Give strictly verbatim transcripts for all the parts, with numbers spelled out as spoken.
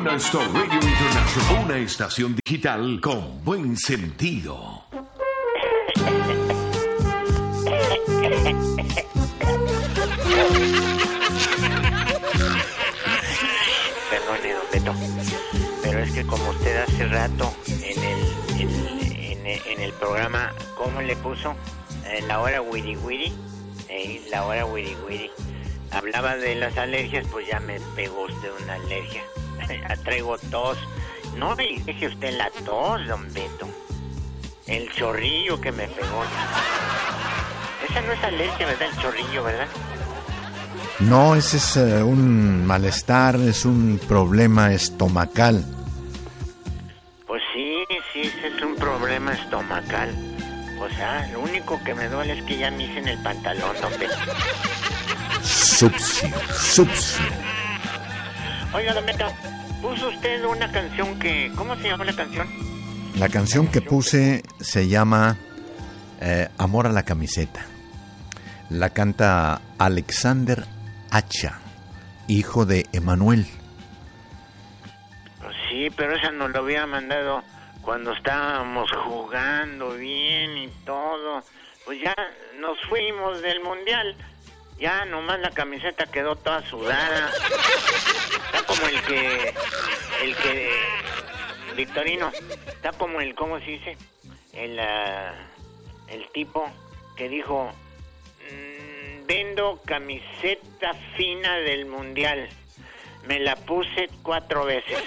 Laguna Star Radio International, una estación digital con buen sentido. Perdone, don Beto, pero es que como usted hace rato en el, en, en, en el programa, ¿cómo le puso? En la hora wiri wiri, eh, la hora wiri wiri, hablaba de las alergias, pues ya me pegó usted una alergia. Traigo tos. No me deje usted la tos, don Beto. El chorrillo que me pegó. Esa no es alergia, ¿verdad? El chorrillo, ¿verdad? No, ese es uh, un malestar, es un problema estomacal. Pues sí, sí, ese es un problema estomacal. O sea, lo único que me duele es que ya me hice en el pantalón, don Beto. Subcio, subcio. Oiga, don Beto, puso usted una canción que... ¿Cómo se llama la canción? La canción que puse se llama eh, Amor a la camiseta. La canta Alexander Hacha, hijo de Emanuel. Pues sí, pero esa nos lo había mandado cuando estábamos jugando bien y todo. Pues ya nos fuimos del mundial. Ya nomás la camiseta quedó toda sudada. Está como el que... El que... Victorino. Está como el... ¿Cómo se dice? El... Uh, el tipo que dijo... Mmm, vendo camiseta fina del mundial. Me la puse cuatro veces.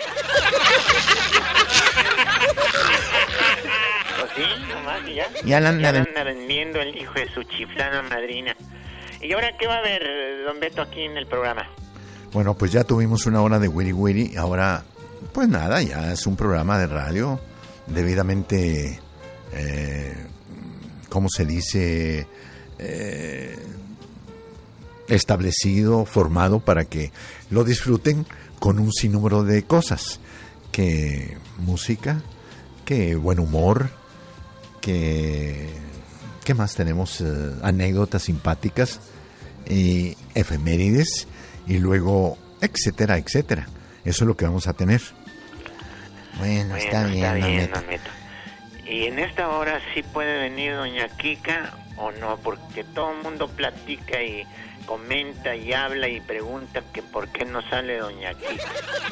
Pues sí, nomás y ya. Ya la anda, ya la anda vendiendo el hijo de su chiflana madrina. ¿Y ahora qué va a haber, don Beto, aquí en el programa? Bueno, pues ya tuvimos una hora de Wiri Wiri. Ahora, pues nada, ya es un programa de radio debidamente, eh, ¿cómo se dice? Eh, establecido, formado para que lo disfruten con un sinnúmero de cosas. Que música, que buen humor, que... ¿Qué más tenemos? Uh, anécdotas simpáticas, y efemérides, y luego, etcétera, etcétera. Eso es lo que vamos a tener. Bueno, bueno está bien, está bien, don Beto. Y en esta hora sí puede venir doña Kika o no, porque todo el mundo platica y comenta y habla y pregunta que por qué no sale doña Kika.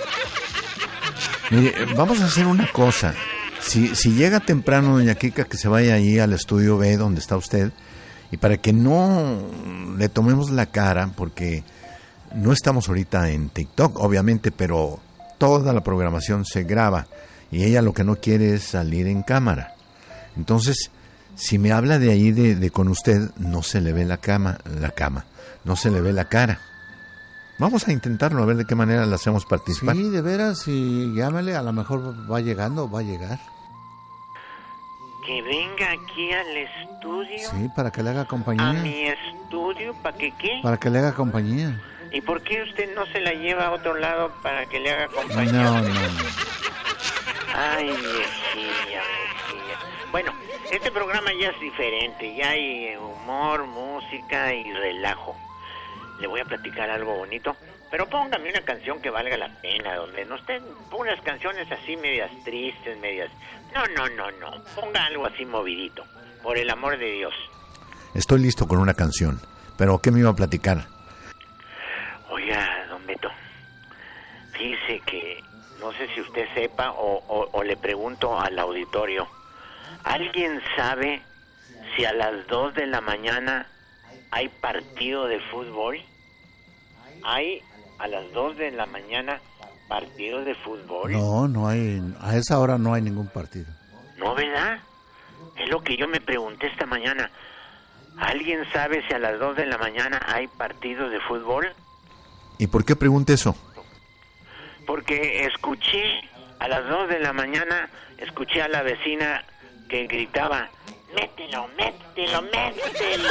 Mire, vamos a hacer una cosa. Si, si llega temprano doña Kika, que se vaya ahí al estudio B donde está usted, y para que no le tomemos la cara, porque no estamos ahorita en TikTok, obviamente, pero toda la programación se graba y ella lo que no quiere es salir en cámara. Entonces, si me habla de ahí de, de con usted, no se le ve la cama, la cama, no se le ve la cara. Vamos a intentarlo, a ver de qué manera la hacemos participar. Sí, de veras, y llámale, a lo mejor va llegando, va a llegar. Que venga aquí al estudio. Sí, para que le haga compañía. ¿A mi estudio? ¿Para que qué? Para que le haga compañía. ¿Y por qué usted no se la lleva a otro lado para que le haga compañía? No, no, no. Ay, viejilla, viejilla. Bueno, este programa ya es diferente, ya hay humor, música y relajo. Le voy a platicar algo bonito, pero póngame una canción que valga la pena, donde no estén unas canciones así medias tristes, medias... No, no, no, no, ponga algo así movidito, por el amor de Dios. Estoy listo con una canción, pero ¿qué me iba a platicar? Oiga, don Beto, fíjese que no sé si usted sepa o, o, o le pregunto al auditorio, ¿alguien sabe si a las dos de la mañana hay partido de fútbol? ¿Hay a las dos de la mañana partido de fútbol? No, no hay, a esa hora no hay ningún partido. ¿No, verdad? Es lo que yo me pregunté esta mañana. ¿Alguien sabe si a las dos de la mañana hay partido de fútbol? ¿Y por qué pregunta eso? Porque escuché a las dos de la mañana, escuché a la vecina que gritaba, mételo, mételo, mételo.